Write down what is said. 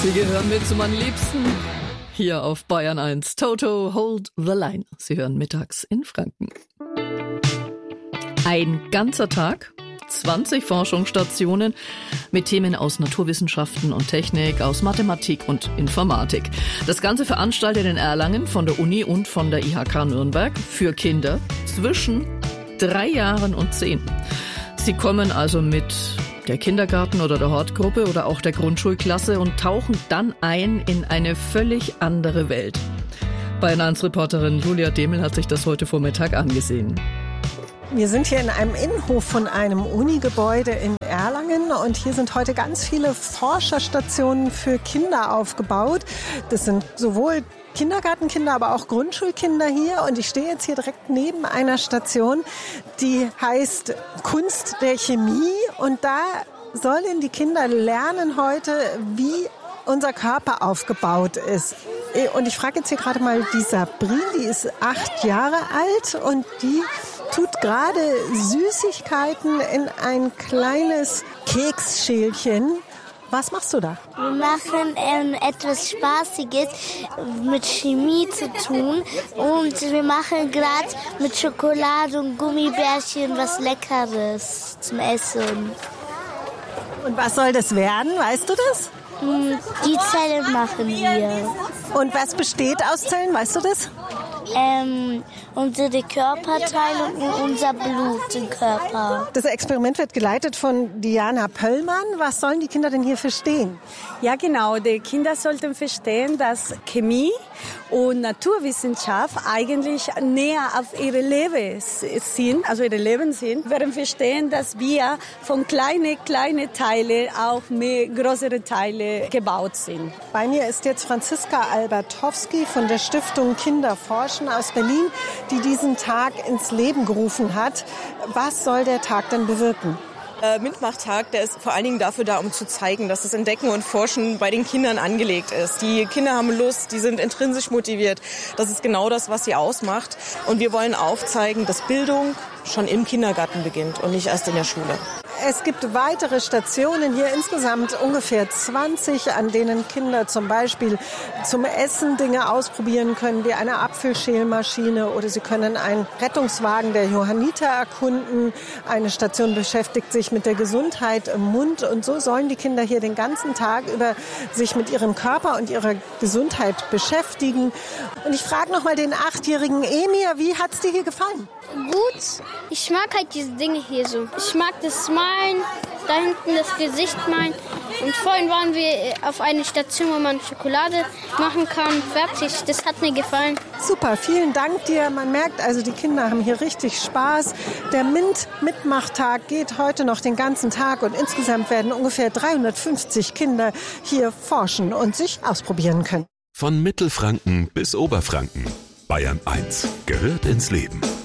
Sie gehören mir zu meinen Liebsten. Hier auf Bayern 1. Toto, hold the line. Sie hören mittags in Franken. Ein ganzer Tag, 20 Forschungsstationen mit Themen aus Naturwissenschaften und Technik, aus Mathematik und Informatik. Das Ganze veranstaltet in Erlangen von der Uni und von der IHK Nürnberg für Kinder zwischen 3 Jahren und 10. Sie kommen also mit der Kindergarten- oder der Hortgruppe oder auch der Grundschulklasse und tauchen dann ein in eine völlig andere Welt. Bayern 1 Reporterin Julia Demel hat sich das heute Vormittag angesehen. Wir sind hier in einem Innenhof von einem Unigebäude in Erlangen und hier sind heute ganz viele Forscherstationen für Kinder aufgebaut. Das sind sowohl Kindergartenkinder, aber auch Grundschulkinder hier und ich stehe jetzt hier direkt neben einer Station, die heißt Kunst der Chemie und da sollen die Kinder lernen heute, wie unser Körper aufgebaut ist. Und ich frage jetzt hier gerade mal die Sabrine, die ist 8 Jahre alt und die tut gerade Süßigkeiten in ein kleines Keksschälchen. Was machst du da? Wir machen etwas Spaßiges mit Chemie zu tun und wir machen gerade mit Schokolade und Gummibärchen was Leckeres zum Essen. Und was soll das werden? Weißt du das? Die Zellen machen wir. Und was besteht aus Zellen? Weißt du das? Unsere Körperteile und unser Blut im Körper. Das Experiment wird geleitet von Diana Pöllmann. Was sollen die Kinder denn hier verstehen? Ja, genau. Die Kinder sollten verstehen, dass Chemie und Naturwissenschaft eigentlich näher auf ihre Leben sind, also ihre Leben sind. Wir werden verstehen, dass wir von kleine Teile auf mehr größere Teile gebaut sind. Bei mir ist jetzt Franziska Albertowski von der Stiftung Kinder forschen aus Berlin, die diesen Tag ins Leben gerufen hat. Was soll der Tag denn bewirken? Mitmachtag, der ist vor allen Dingen dafür da, um zu zeigen, dass das Entdecken und Forschen bei den Kindern angelegt ist. Die Kinder haben Lust, die sind intrinsisch motiviert. Das ist genau das, was sie ausmacht. Und wir wollen aufzeigen, dass Bildung schon im Kindergarten beginnt und nicht erst in der Schule. Es gibt weitere Stationen, hier insgesamt ungefähr 20, an denen Kinder zum Beispiel zum Essen Dinge ausprobieren können, wie eine Apfelschälmaschine oder sie können einen Rettungswagen der Johanniter erkunden. Eine Station beschäftigt sich mit der Gesundheit im Mund und so sollen die Kinder hier den ganzen Tag über sich mit ihrem Körper und ihrer Gesundheit beschäftigen. Und ich frage noch mal den 8-jährigen Emir, wie hat's dir hier gefallen? Gut. Ich mag halt diese Dinge hier so. Ich mag das Malen, da hinten das Gesicht malen. Und vorhin waren wir auf einer Station, wo man Schokolade machen kann. Fertig, das hat mir gefallen. Super, vielen Dank dir. Man merkt also, die Kinder haben hier richtig Spaß. Der MINT-Mitmachtag geht heute noch den ganzen Tag und insgesamt werden ungefähr 350 Kinder hier forschen und sich ausprobieren können. Von Mittelfranken bis Oberfranken. Bayern 1 gehört ins Leben.